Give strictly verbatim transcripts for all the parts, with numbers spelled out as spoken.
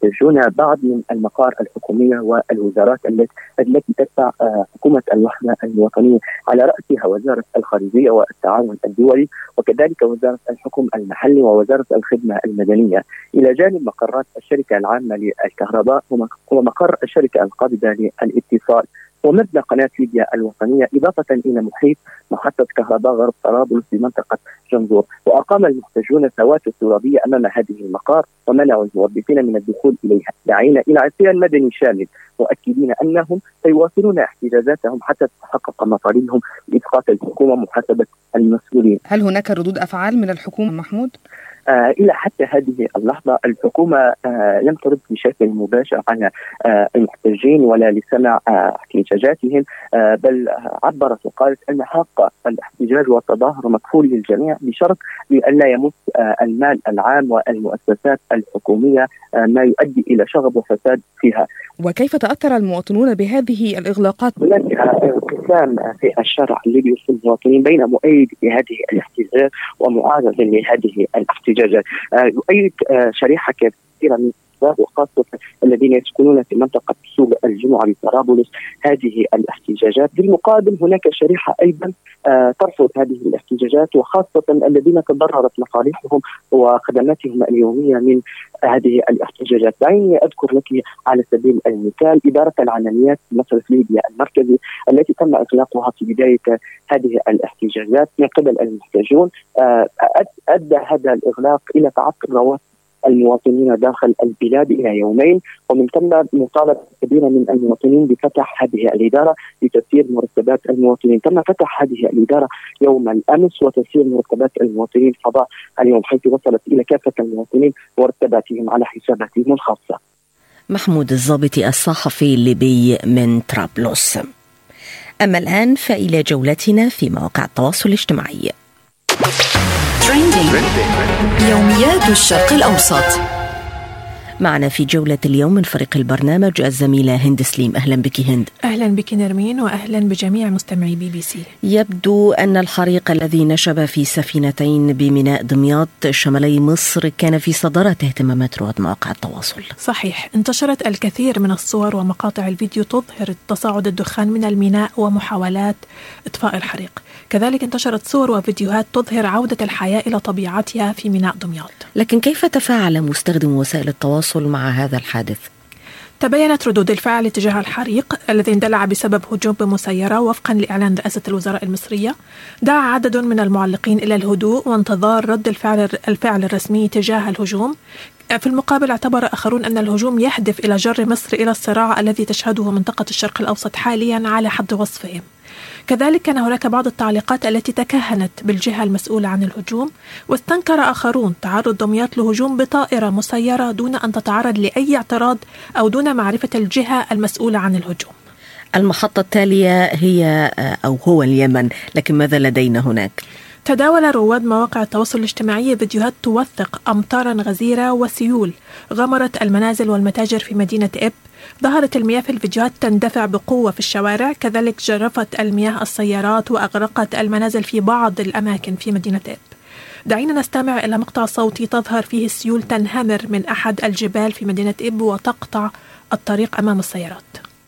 المحتجون بعض من المقار الحكومية والوزارات التي تتبع حكومة الوحدة الوطنية، على رأسها وزارة الخارجية والتعاون الدولي، وكذلك وزارة الحكم المحلي ووزارة الخدمة المدنية، إلى جانب مقرات الشركة العامة للكهرباء ومقر الشركة القابضة للاتصال ومبنى قناة ليبيا الوطنية، إضافة إلى محيط محطة كهرباء غرب طرابلس في منطقة جنزور. وأقام المحتجون ثوات افتراضية أمام هذه المقار ومنعوا الموظفين من الدخول إليها، داعين إلى عصيان مدني شامل، مؤكدين أنهم سيواصلون احتجاجاتهم حتى تتحقق مطالبهم بإسقاط الحكومة ومحاسبة المسؤولين. هل هناك ردود أفعال من الحكومة محمود؟ آه إلى حتى هذه اللحظة الحكومة آه لم ترد بشكل مباشر على آه المحتجين ولا لسمع آه احتجاجاتهم، آه بل عبرت وقالت أن حق الاحتجاج والتظاهر مكفول للجميع بشرط بأن لا يمس آه المال العام والمؤسسات الحكومية آه ما يؤدي إلى شغب وفساد فيها. وكيف تأثر المواطنون بهذه الإغلاقات؟ هناك انقسام في الشارع الليبي في المواطنين بين مؤيد لهذه الاحتجاجات ومعارض لهذه الاحتجاجات. يؤيد شريحة كثيرة من وخاصة الذين يسكنون في منطقة سوق الجمعة بطرابلس هذه الاحتجاجات. بالمقابل هناك شريحة أيضا ترفض هذه الاحتجاجات، وخاصة الذين تضررت مصالحهم وخدماتهم اليومية من هذه الاحتجاجات. دعيني أذكر لك على سبيل المثال إدارة العمليات في مصرف ليبيا المركزي التي تم إغلاقها في بداية هذه الاحتجاجات من قبل المحتجون. أدى هذا الإغلاق إلى تعطل رواتب المواطنين داخل البلاد إلى يومين، ومن ثم مطالبة كبيرة من المواطنين بفتح هذه الإدارة لتسيير مرتبات المواطنين. تم فتح هذه الإدارة يوم الأمس وتسيير مرتبات المواطنين فضاء اليوم، حيث وصلت إلى كافة المواطنين مرتباتهم على حساباتهم الخاصة. محمود الضابطي الصحفي الليبي من طرابلس. أما الآن فإلى جولتنا في مواقع التواصل الاجتماعي. يوميات الشرق الأوسط. معنا في جولة اليوم من فريق البرنامج الزميلة هند سليم. أهلا بك هند. أهلا بك نرمين، وأهلا بجميع مستمعي بي بي سي. يبدو أن الحريق الذي نشب في سفينتين بميناء دمياط شمالي مصر كان في صدارة اهتمامات رواد مواقع التواصل. صحيح، انتشرت الكثير من الصور ومقاطع الفيديو تظهر تصاعد الدخان من الميناء ومحاولات إطفاء الحريق. كذلك انتشرت صور وفيديوهات تظهر عودة الحياة إلى طبيعتها في ميناء دمياط. لكن كيف تفاعل مستخدم وسائل التواصل مع هذا الحادث؟ تبينت ردود الفعل تجاه الحريق الذي اندلع بسبب هجوم بمسيرة. وفقا لإعلان رئاسة الوزراء المصرية، دعا عدد من المعلقين إلى الهدوء وانتظار رد الفعل الفعل الرسمي تجاه الهجوم. في المقابل اعتبر آخرون أن الهجوم يهدف إلى جر مصر إلى الصراع الذي تشهده منطقة الشرق الأوسط حاليا على حد وصفهم. كذلك كان هناك بعض التعليقات التي تكهنت بالجهة المسؤولة عن الهجوم، واستنكر آخرون تعرض دمياط لهجوم بطائرة مسيرة دون أن تتعرض لأي اعتراض أو دون معرفة الجهة المسؤولة عن الهجوم. المحطة التالية هي أو هو اليمن، لكن ماذا لدينا هناك؟ تداول رواد مواقع التواصل الاجتماعي فيديوهات توثق أمطارا غزيرة وسيول غمرت المنازل والمتاجر في مدينة إب. ظهرت المياه في الفيديوهات تندفع بقوة في الشوارع، كذلك جرفت المياه السيارات وأغرقت المنازل في بعض الأماكن في مدينة إب. دعينا نستمع إلى مقطع صوتي تظهر فيه السيول تنهمر من أحد الجبال في مدينة إب وتقطع الطريق أمام السيارات.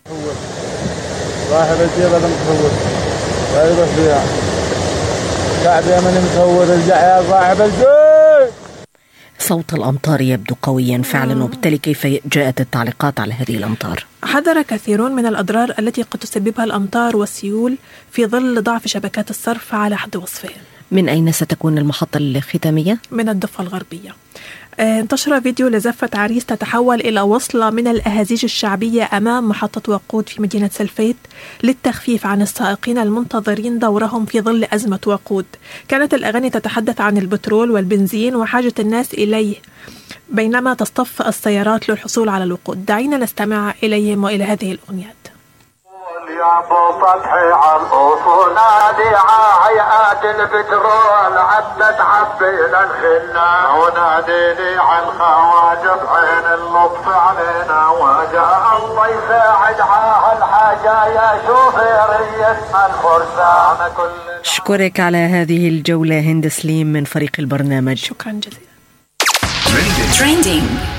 صاحب الجبل متهور لا يروح فيها، شعب يمني متهور، ارجع يا صاحب الجبل. صوت الأمطار يبدو قويا فعلا، وبالتالي كيف جاءت التعليقات على هذه الأمطار؟ حذر كثيرون من الأضرار التي قد تسببها الأمطار والسيول في ظل ضعف شبكات الصرف على حد وصفهم. من أين ستكون المحطة الختامية؟ من الضفة الغربية. انتشر فيديو لزفة عريس تتحول إلى وصلة من الأهازيج الشعبية أمام محطة وقود في مدينة سلفيت للتخفيف عن السائقين المنتظرين دورهم في ظل أزمة وقود. كانت الأغاني تتحدث عن البترول والبنزين وحاجة الناس إليه بينما تصطف السيارات للحصول على الوقود. دعينا نستمع إليهم وإلى هذه الأغنيات. يا ابو فتحي على الاصول نادي هيئات البترول عدت عبينا الخنا ونادي لي على الخواجب عين اللطف علينا وجاء الله يساعد على الحاجه يا شوفير يسمى الفرسان كل. اشكرك على هذه الجوله هند سليم من فريق البرنامج. شكرا جزيلا. Trending.